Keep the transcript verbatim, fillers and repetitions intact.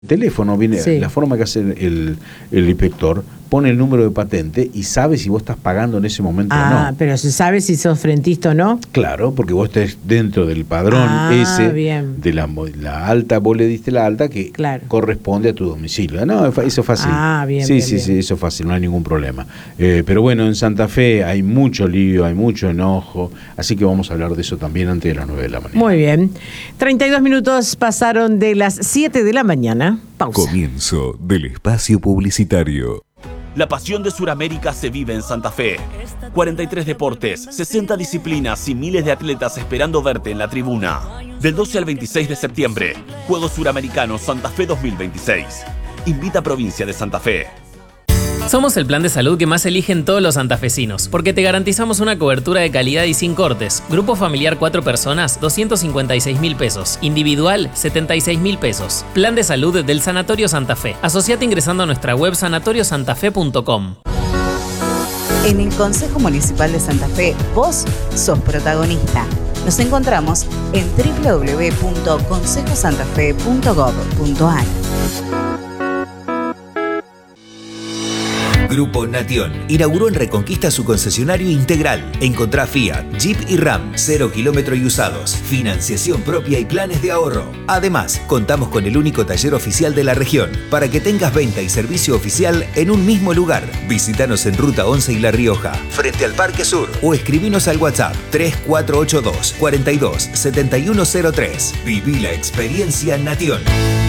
teléfono, viene Sí. la forma que hace el, el inspector, pone el número de patente y sabe si vos estás pagando en ese momento Ah, o no. pero se sabe si sos frentista o no. Claro, porque vos estés dentro del padrón Ah, ese bien. de la, la alta, vos le diste la alta que Claro. corresponde a tu domicilio. No, eso es fácil. Ah, bien, Sí, bien, sí, bien. sí, eso es fácil, no hay ningún problema. Eh, pero bueno, en Santa Fe hay mucho lío, hay mucho enojo, así que vamos a hablar de eso también antes de las nueve de la mañana. Muy bien. treinta y dos minutos pasaron de las siete de la mañana. Pausa. Comienzo del espacio publicitario. La pasión de Sudamérica se vive en Santa Fe. cuarenta y tres deportes, sesenta disciplinas y miles de atletas esperando verte en la tribuna. Del doce al veintiséis de septiembre, Juegos Suramericanos Santa Fe dos mil veintiséis. Invita a Provincia de Santa Fe. Somos el plan de salud que más eligen todos los santafesinos, porque te garantizamos una cobertura de calidad y sin cortes. Grupo familiar cuatro personas, doscientos cincuenta y seis mil pesos. Individual, setenta y seis mil pesos. Plan de salud del Sanatorio Santa Fe. Asociate ingresando a nuestra web sanatorio santa fe punto com. En el Consejo Municipal de Santa Fe, vos sos protagonista. Nos encontramos en doble u doble u doble u punto consejo santa fe punto gob punto a r. Grupo Nation inauguró en Reconquista su concesionario integral. Encontrá Fiat, Jeep y Ram, cero kilómetro y usados, financiación propia y planes de ahorro. Además, contamos con el único taller oficial de la región para que tengas venta y servicio oficial en un mismo lugar. Visítanos en Ruta once y La Rioja, frente al Parque Sur, o escribinos al WhatsApp tres cuatro ocho dos, cuatro dos, siete uno cero tres. Viví la experiencia Nation.